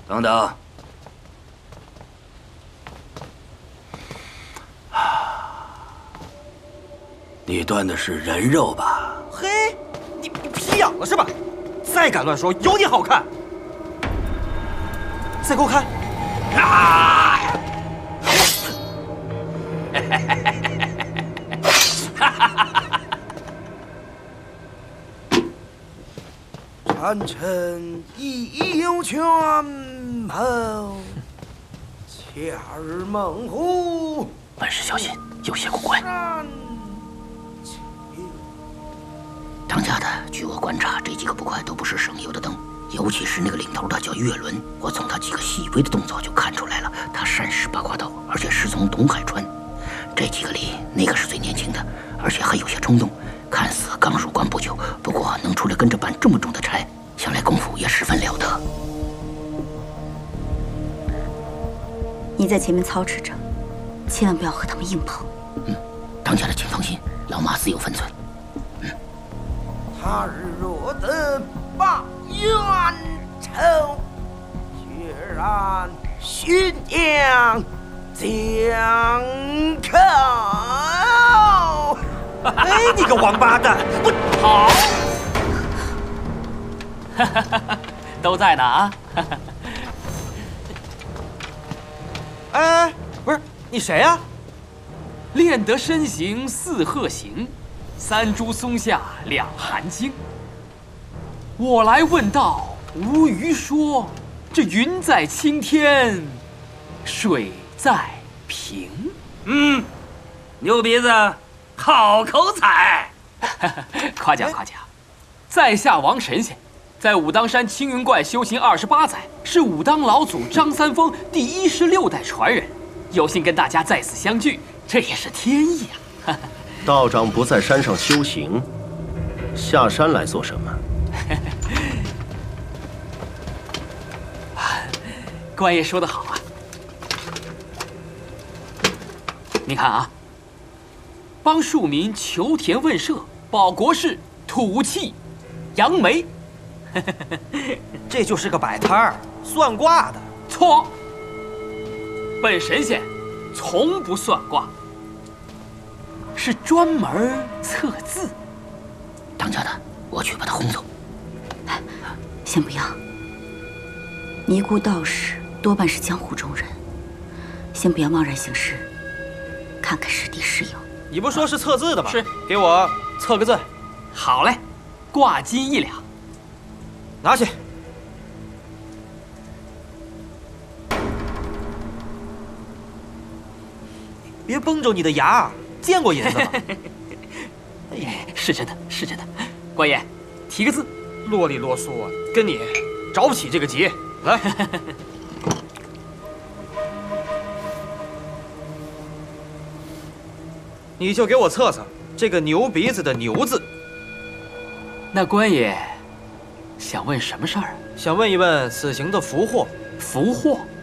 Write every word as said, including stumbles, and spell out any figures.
等等。 你断的是人肉吧？ 嘿，你你皮痒了是吧？再敢乱说，有你好看！再给我看！啊！ 臣臣已有权谋，恰日猛虎。 本使小心，有些古怪。 当家的，据我观察，这几个捕快都不是省油的灯，尤其是那个领头的叫岳伦，我从他几个细微的动作就看出来了，他善使八卦刀，而且师从东海川。这几个里，那个是最年轻的，而且还有些冲动，看似刚入关不久，不过能出来跟着办这么重的差，想来功夫也十分了得。 你在前面操持着，千万不要和他们硬碰。 嗯，当家的，请放心，老马自有分寸。 他日若得把冤仇，决然寻将将口。 哎，你个王八蛋！我好，哈哈哈，都在呢啊！ 哎，不是你谁呀？ 练得身形似鹤行。 三株松下两寒经。我来问道，无鱼说：这云在青天，水在平。 嗯，牛鼻子，好口才。 夸奖夸奖。在下王神仙，在武当山青云怪修行二十八载，是武当老祖张三丰第一十六代传人。有幸跟大家在此相聚，这也是天意啊！ 道长不在山上修行，下山来做什么？ 官爷说得好啊！你看啊，帮庶民求田问舍，保国事，土气扬眉。 这就是个摆摊儿，算卦的。 错，本神仙从不算卦。 是专门测字。 当家的，我去把他轰走。 先不要。尼姑道士多半是江湖中人，先不要贸然行事，看看是敌是友。 你不说是测字的吗？ 是， 给我测个字。 好嘞，挂金一两。 拿去。别崩着你的牙。 见过银子吗？ 哎，是真的，是真的。官爷，提个字。 啰里啰嗦，跟你着不起这个急。来，你就给我测测这个牛鼻子的“牛”字。 那官爷想问什么事儿？ 想问一问此行的福祸。 福祸。